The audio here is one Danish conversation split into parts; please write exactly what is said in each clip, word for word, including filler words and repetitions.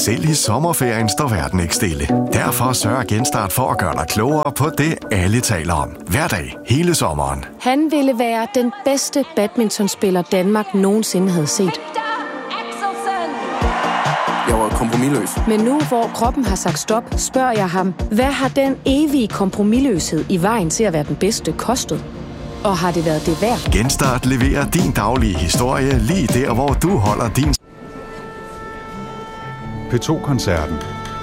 Selv i sommerferien står verden ikke stille. Derfor sørger Genstart for at gøre dig klogere på det, alle taler om. Hver dag, hele sommeren. Han ville være den bedste badmintonspiller, Danmark nogensinde havde set. Jeg var kompromisløs. Men nu, hvor kroppen har sagt stop, spørger jeg ham, hvad har den evige kompromisløshed i vejen til at være den bedste kostet? Og har det været det værd? Genstart leverer din daglige historie lige der, hvor du holder din... P to-koncerten.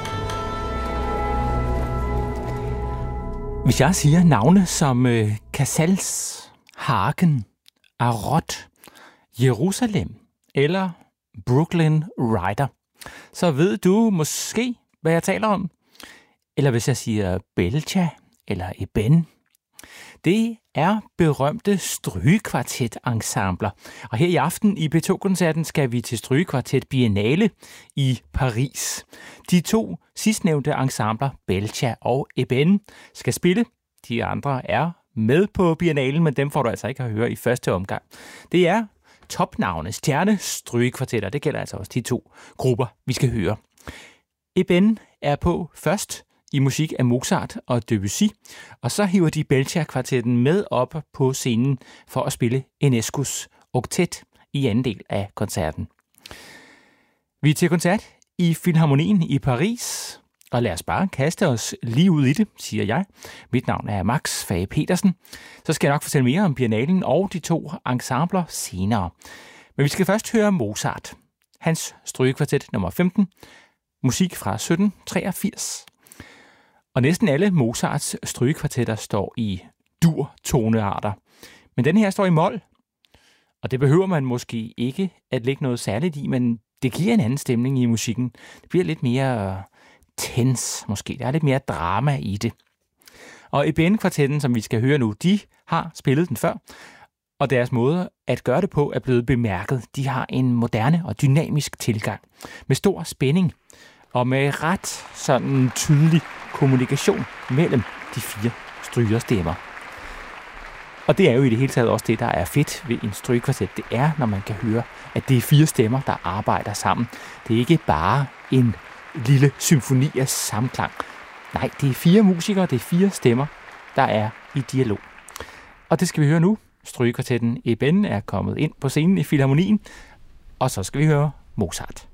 Hvis jeg siger navne som øh, Casals, Hagen, Arot, Jerusalem eller Brooklyn Rider, så ved du måske, hvad jeg taler om. Eller hvis jeg siger Belcha eller Eben. Det er berømte strygekvartet-ensembler. Og her i aften i P to-koncerten skal vi til Strygekvartet Biennale i Paris. De to sidstnævnte ensembler, Belcha og Eben, skal spille. De andre er med på Biennalen, men dem får du altså ikke at høre i første omgang. Det er topnavne, stjerne strygekvartetter. Det gælder altså også de to grupper, vi skal høre. Eben er på først i musik af Mozart og Debussy, og så hiver de Belcha-kvartetten med op på scenen for at spille Enescos oktet i anden del af koncerten. Vi er til koncert i Filharmonien i Paris, og lad os bare kaste os lige ud i det, siger jeg. Mit navn er Max Fage Petersen. Så skal jeg nok fortælle mere om biennalen og de to ensembler senere. Men vi skal først høre Mozart. Hans strygekvartet nummer femten. Musik fra sytten treogfirs. Og næsten alle Mozarts strygekvartetter står i dur-tonearter. Men den her står i mol, og det behøver man måske ikke at lægge noget særligt i, men det giver en anden stemning i musikken. Det bliver lidt mere tens måske. Der er lidt mere drama i det. Og Eben-kvartetten, som vi skal høre nu, de har spillet den før, og deres måde at gøre det på er blevet bemærket. De har en moderne og dynamisk tilgang med stor spænding og med ret sådan tydelig kommunikation mellem de fire strygerstemmer. Og det er jo i det hele taget også det, der er fedt ved en strygekvartet. Det er, når man kan høre, at det er fire stemmer, der arbejder sammen. Det er ikke bare en lille symfoni af samklang. Nej, det er fire musikere, det er fire stemmer, der er i dialog. Og det skal vi høre nu. Strygekvartetten Eben er kommet ind på scenen i Filharmonien, og så skal vi høre Mozart.